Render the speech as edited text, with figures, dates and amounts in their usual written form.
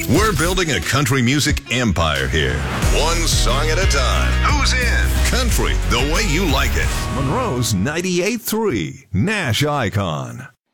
We're building a country music empire here. One song at a time. Who's in? Country, the way you like it. Monroe's 98.3 Nash Icon.